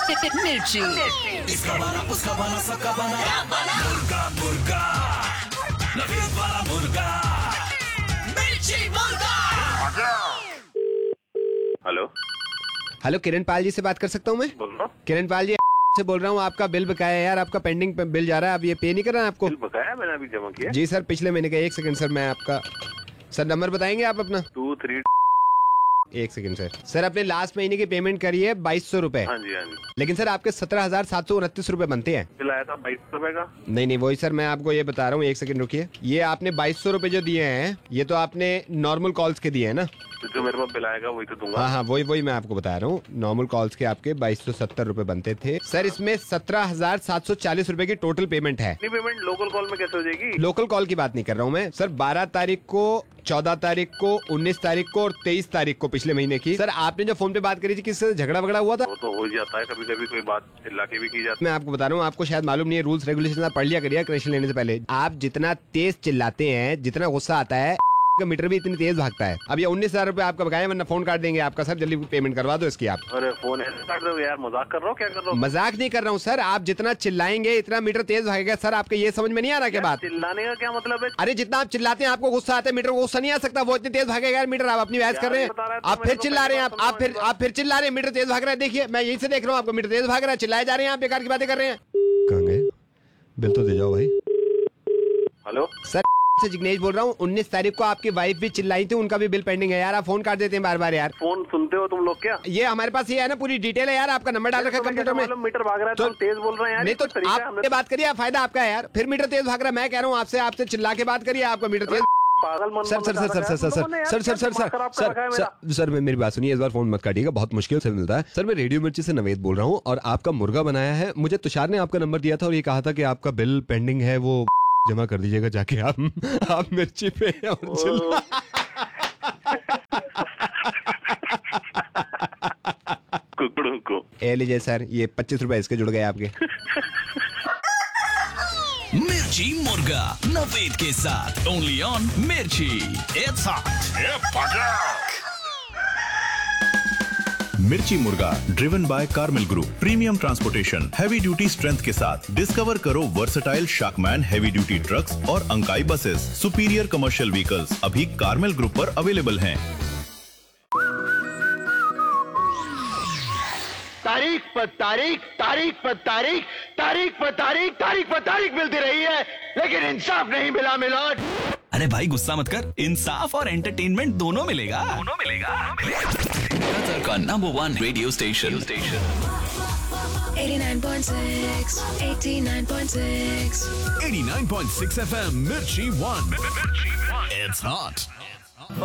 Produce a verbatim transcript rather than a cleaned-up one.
मिर्ची। इसका बना, उसका बना, सबका बना, मुर्गा मुर्गा, नफीस वाला मुर्गा, मिर्ची मुर्गा। हेलो हेलो, किरण पाल जी से बात कर सकता हूँ मैं? बोल रहा किरण पाल जी से बोल रहा हूँ। आपका बिल बकाया है यार, आपका पेंडिंग पे बिल जा रहा है, अब ये पे नहीं कर रहा है आपको? बिल बकाया मैंने अभी जमा किया। जी सर, पिछले महीने का। एक सेकंड सर, मैं आपका सर नंबर बताएंगे आप अपना? To three. एक सेकंड सर। सर अपने लास्ट महीने की पेमेंट करी है बाईस सौ रूपए, हाँ जी हाँ जी। लेकिन सर आपके सत्रह हजार सात सौ उनतीस रूपए बनते हैं। बिल आया था बाईस सौ रुपए का। नहीं नहीं, वही सर मैं आपको ये बता रहा हूँ। एक सेकंड रुकिए। ये आपने बाईस सौ रूपए जो दिए हैं, ये तो आपने नॉर्मल कॉल्स के दिए हैं ना? तो जो मेरे पास बिल आएगा वही तो दूंगा। हाँ हाँ, वही वही मैं आपको बता रहा हूँ। नॉर्मल कॉल्स के आपके बाईस सौ सत्तर रूपए बनते थे सर। इसमें सत्रह हजार सात सौ चालीस रूपए की टोटल पेमेंट है। पेमेंट लोकल कॉल में कैसे हो जाएगी? लोकल कॉल की बात नहीं कर रहा हूँ मैं सर। बारह तारीख को, चौदह तारीख को, उन्नीस तारीख को और तेईस तारीख को पिछले महीने की। सर आपने जो फोन पे बात करी थी, किससे झगड़ा वगड़ा हुआ था? वो तो हो जाता है कभी कभी, कोई बात चिल्ला के भी की जाती मैं आपको बता रहा हूँ, आपको शायद मालूम नहीं है, रूल्स रेगुलेशन आप पढ़ लिया करिए कनेक्शन लेने से पहले। आप जितना तेज चिल्लाते हैं, जितना गुस्सा आता है, का मीटर भी इतनी तेज भागता है। अब ये उन्नीस हजार रूपए आपका बकाया, वरना फोन काट देंगे आपका। सर जल्दी पेमेंट करवा दो इसकी आप। है। अरे फोन ऐसे काट रहे हो यार, मजाक कर रहा हो? क्या कर रहा हो? मजाक नहीं कर रहा हूँ सर। आप जितना चिल्लाएंगे इतना मीटर तेज भागेगा सर। आपके ये समझ में नहीं आ रहा क्या बात? चिल्लाने का क्या मतलब है? अरे जितना आप चिल्लाते हैं आपको गुस्सा आता है, मीटर को गुस्सा नहीं आ सकता, वो इतनी तेज भागेगा यार मीटर। आप अपनी बहस कर रहे हैं, आप फिर चिल्ला रहे हैं। आप आप फिर आप फिर चिल्ला रहे हैं, मीटर तेज भाग रहा है। देखिए मैं यहीं से देख रहा हूँ, आपको मीटर तेज भाग रहा है, चिल्लाए जा रहे हैं, आप बेकार की बातें कर रहे हैं। कहाँ गए? बिल तो दे जाओ भाई। हेलो सर से जिग्नेश बोल रहा हूँ। उन्नीस तारीख को आपकी वाइफ भी चिल्लाई थी, उनका भी बिल पेंडिंग है यार। आप फोन काट देते हैं बार बार यार। फोन सुनते हो तुम लोग क्या? ये हमारे पास ये है ना, पूरी डिटेल है यार। आपका नंबर डाल रखा है कंप्यूटर में। मीटर भाग रहा है तो तेज बोल रहे हैं यार। नहीं तो आप ये बात करिए, फायदा आपका है यार। फिर मीटर तेज भाग रहा है, मैं कह रहा हूँ आपसे आपसे चिल्ला के बात करिए, आपका मीटर तेज। पागल sir sir sir sir sir sir sir sir sir sir sir sir sir मैं मेरी बात सुनिए, इस बार फोन मत काटिएगा, बहुत मुश्किल से मिलता है। सर मैं रेडियो मिर्ची से नवेद बोल रहा हूँ और आपका मुर्गा बनाया है। मुझे तुषार ने आपका नंबर दिया था और ये कहा था कि आपका बिल पेंडिंग है, वो जमा कर दीजिएगा जाके आप आप मिर्ची पे और चिल्ला। कुकड़ों को ए लीजिए सर, ये पच्चीस रुपए इसके जुड़ गए आपके। मिर्ची मुर्गा नवेद के साथ ओनली ऑन मिर्ची। It's hot. मिर्ची मुर्गा driven by Carmel group, premium transportation, heavy duty strength के साथ। डिस्कवर करो वर्सेटाइल शाकमैन हैवी ड्यूटी ट्रक्स और Ankai buses, superior commercial vehicles अभी कार्मेल ग्रुप पर अवेलेबल हैं। तारीख पर तारीख, तारीख पर तारीख, तारीख पर तारीख, तारीख पर तारीख मिलती रही है, लेकिन इंसाफ नहीं मिला मिलोट। अरे भाई गुस्सा मत कर, इंसाफ और एंटरटेनमेंट दोनों मिलेगा। दोनों मिलेगा, कतर का number one radio station station eighty-nine point six, eighty-nine point six, eighty-nine point six F M मिर्ची वन। It's hot.